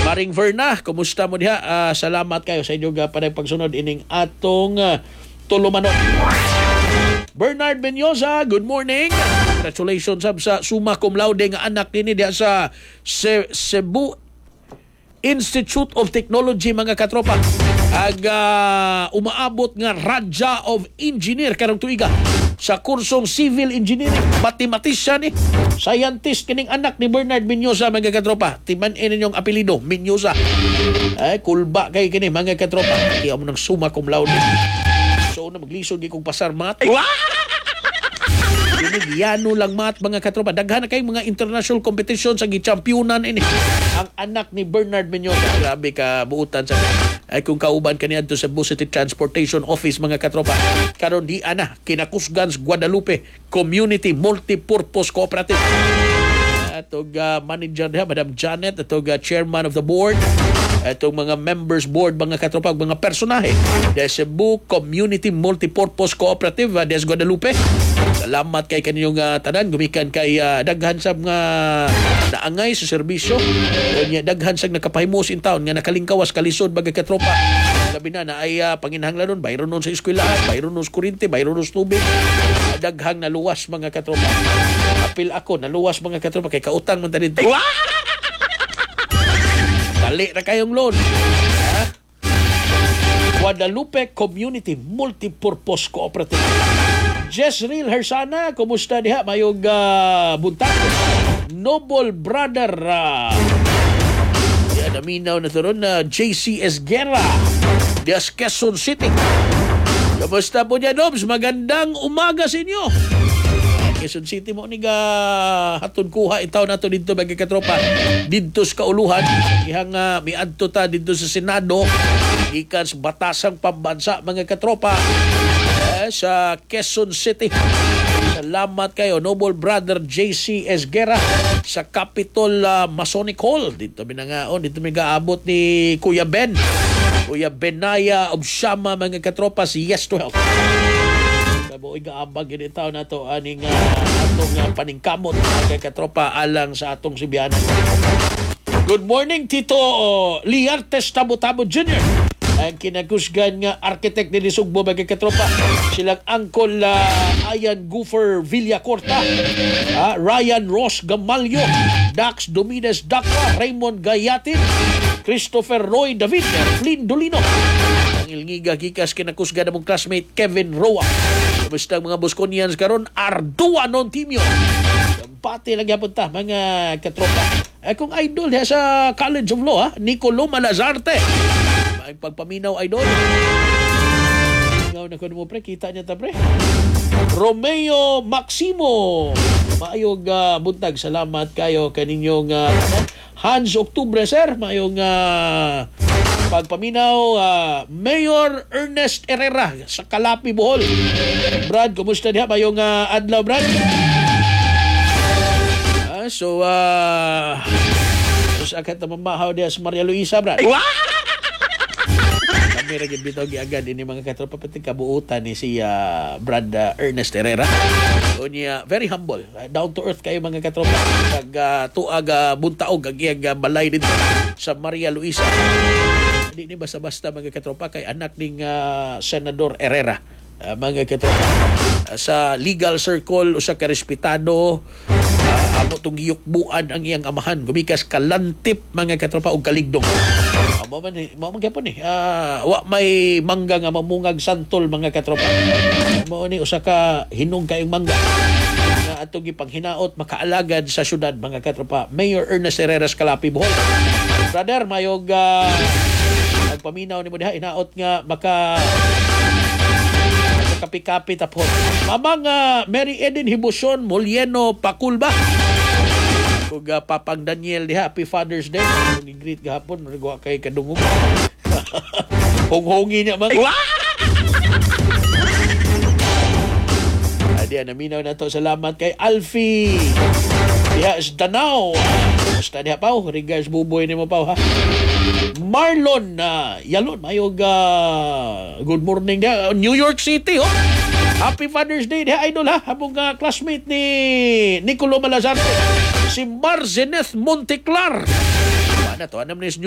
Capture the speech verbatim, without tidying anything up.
Maring Verna, kumusta mo diha? Uh, salamat kayo sa inyong uh, panay pagsunod ining atong uh, tulumanon. Bernard Benyosa, good morning. Congratulations sab sa summa cum laude nga anak nini diha sa Ce- Cebu Institute of Technology, mga katropa. Ag uh, umaabot nga Raja of Engineer karong tuiga sa kursong Civil Engineering. Mathematician eh. Scientist kining anak ni Bernard Benyosa, mga katropa. Timan-in ninyong apelido, Benyosa. Ay, kulba kay kini, mga katropa. Kaya mo ng summa cum laude. So, na maglisod di kong pasar mat. Binigyan lang mat, mga katropa. Daghan na kayo mga international competition sa gichampionan ini. Ang anak ni Bernard Benyosa. Grabe ka buutan sa ay kung kauban kaniya to sa Cebu City Transportation Office, mga katropa. Karon di ana Kinakusgan Guadalupe Community Multipurpose Cooperative. Atog uh, manager niya, Madam Janet, atog uh, chairman of the board, atong mga members board, mga katropa, mga personahe sa Cebu Community Multipurpose Cooperative uh, des Guadalupe. Salamat kay kaninyong uh, tanan, gumikan kay uh, daghan sa mga naangay sa serbisyo, nya daghan sa nakapahimos in town nga nakalingkawas kalisod, mga katropa. Labi na na ay uh, panginahanglanon, bayron nun sa eskwelahan, bayron nun sa kuryente, bayron nun sa tubig, daghang naluwas, mga katropa. Apil ako, naluwas, mga katropa, kay kautang man ta dito. Dali na kayong loan. Ha? Guadalupe Community Multipurpose Cooperative. Jezreel Hersana, kumusta diha? Mayog uh, buntag. Noble Brother uh, yan, naminaw na ito ron na uh, J C Esguerra Dias Quezon City. Kumusta po niya, Dobs? Magandang umaga sa inyo. Quezon City mo ni ga hatun kuha itaw nato dito, mga katropa, didto sa kauluhan ihang uh, miadto ta dito sa Senado ikan sa batasang pambansa, mga katropa, eh, sa Quezon City. Salamat kayo, Noble Brother J C Esguerra sa Capitol uh, Masonic Hall. Dito binangaon, dito may gaabot ni Kuya Ben Kuya Benaya Obshama, mga katropa, si Yes to Health. Boy gaabag gid taw nato aning uh, atong uh, paningkamot, mga katropa, alang sa atong Sibianan. Good morning, Tito Liartes Tabo-Tabo Junior Ang kinakusgan nga architect ni Sugbo, mga katropa. Silang Uncle uh, Ayan Gufer Villacorta, uh, Ryan Ross Gamalyo, Dax Dominez Dakwa, Raymond Gayatin, Christopher Roy David, Flynn Dolino. Ang ilngiga gikas kinakusgan namong classmate Kevin Roa. Basta mga Bosconians karon Ardua non Timio. Pati lang yapon ta, mga katropa. Eh, kung idol ha, sa College of Law, ha? Nicolo Malazarte. May pagpaminaw idol. Ngaw na ko mo, pre. Kita niya ta, pre. Romeo Maximo. Maayong uh, buntag. Salamat kayo kaninyong uh, Hans Octubre, sir. Maayong uh, pagpaminaw, uh, Mayor Ernest Herrera sa Kalapi, Bohol. Brad, kumusta niya? Mayong uh, adlaw, Brad? Uh, so, uh, so sa akat na mamahaw niya sa Maria Luisa, Brad. Kami rin bitog agad ini, mga katropa, pati kabuutan ni si uh, Brad uh, Ernest Herrera. So, niya, very humble. Uh, down to earth kayo, mga katropa. Kag uh, tuag uh, buntaog, kag uh, balay dito sa Maria Luisa. Hindi ni basta-basta, mga katropa, kay anak ning uh, Senador Herrera, uh, mga katropa. Uh, sa legal circle, usa ka respetado, uh, amo tong giyukbuan ang iyang amahan. Gumikas kalantip, mga katropa, og kaligdong. Uh, mo man mo man gyapon ni. Uh, wa may mangga nga mamungag santol, mga katropa. Uh, mo ni usa ka hinog kayong mangga nga atong gipanghinaot makaalagad sa syudad, mga katropa. Mayor Ernest Herrera Kalapi, Bohol. Brother, mayog uh, paminaw ni mo diha, inaot nga maka kapi-kapi tapon. Mamang uh, Mary Eden Hibuson Molieno Pakulba. Kung uh, Papang Daniel diha, Happy Father's Day. Kung i-greet gahapon, nagawa kay kadungog. Hong-hongi niya mga. Adi, naminaw na to. Salamat kay Alfie diha is Danao. Basta diha pa, regards buboy ni mo pa, ha. Marlon uh, Yalon, mayog uh, good morning dia, New York City, oh. Happy Father's Day dia, idol, ha. Habong uh, classmate ni Nicolo Malazarte, si Marzeneth Monteclar. Ano to? Ano